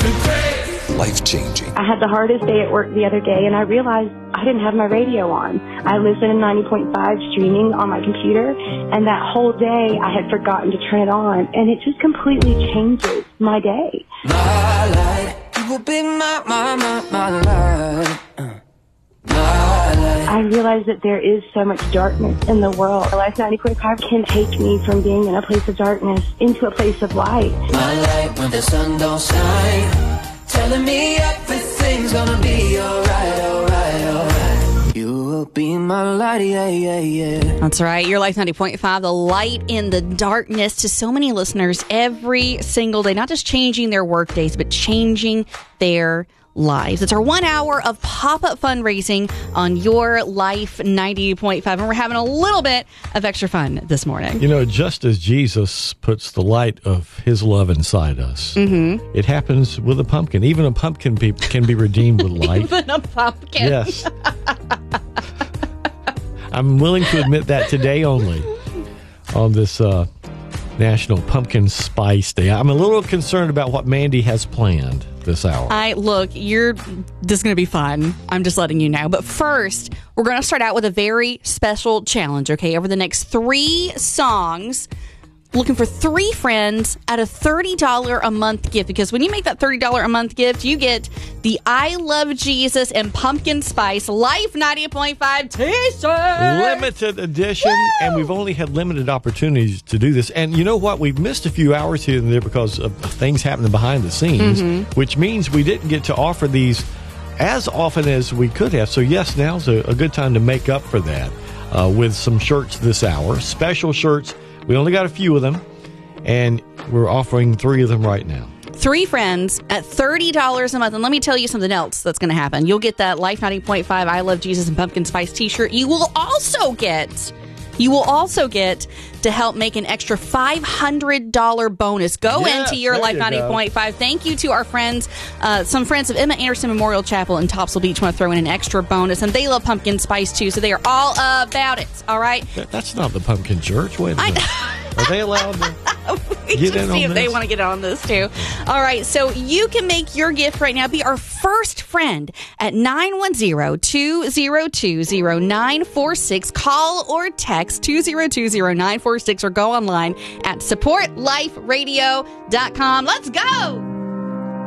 Life-changing. I had the hardest day at work the other day, and I realized I didn't have my radio on. I listened to 90.5 streaming on my computer, and that whole day I had forgotten to turn it on, and it just completely changes my day. My light, you will be my light. I realized that there is so much darkness in the world. Life 90.5 can take me from being in a place of darkness into a place of light. My light when the sun don't shine, telling me everything's gonna be alright, alright, alright. You will be my light, yeah, yeah, yeah. That's right. Your Life 90.5, the light in the darkness to so many listeners every single day. Not just changing their work days, but changing their lives. It's our 1 hour of pop-up fundraising on Your Life 90.5, and we're having a little bit of extra fun this morning. You know, just as Jesus puts the light of his love inside us, it happens with a pumpkin. Even a pumpkin can be redeemed with light. Even a pumpkin. Yes. I'm willing to admit that today only on this National Pumpkin Spice Day. I'm a little concerned about what Mandy has planned this hour. This is going to be fun. I'm just letting you know. But first, we're going to start out with a very special challenge, okay? Over the next 3 songs, looking for 3 friends at a $30 a month gift. Because when you make that $30 a month gift, you get the I Love Jesus and Pumpkin Spice Life 90.5 t-shirt. Limited edition. Woo! And we've only had limited opportunities to do this. And you know what? We've missed a few hours here and there because of things happening behind the scenes, which means we didn't get to offer these as often as we could have. So yes, now's a good time to make up for that with some shirts this hour. Special shirts. We only got a few of them, and we're offering 3 of them right now. 3 friends at $30 a month. And let me tell you something else that's going to happen. You'll get that Life 90.5 I Love Jesus and Pumpkin Spice t-shirt. You will also get to help make an extra $500 bonus. Go into Your Life 90.5. Thank you to our friends, some friends of Emma Anderson Memorial Chapel in Topsail Beach want to throw in an extra bonus, and they love pumpkin spice too, so they are all about it. All right? That's not the Pumpkin Church. Wait a minute. Are they allowed to get in on this? They want to get on this too. All right, so you can make your gift right now. Be our first friend at 910-202-0946. Call or text 202-0946 or go online at supportliferadio.com. Let's go!